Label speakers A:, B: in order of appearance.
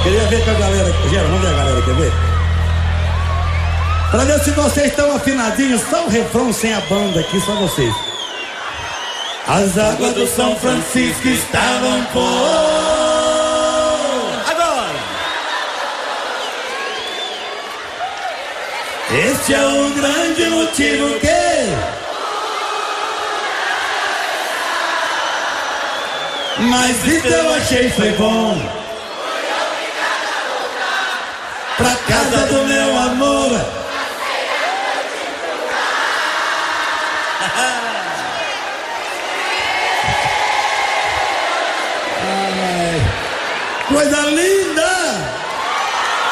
A: Queria ver com a galera. Gera, vamos ver a galera, quer ver? Pra ver se vocês estão afinadinhos, só o refrão sem a banda aqui, só vocês. As águas do São Francisco estavam por... Agora! Este é o grande motivo que... Mas isso eu achei foi bom. Pra casa do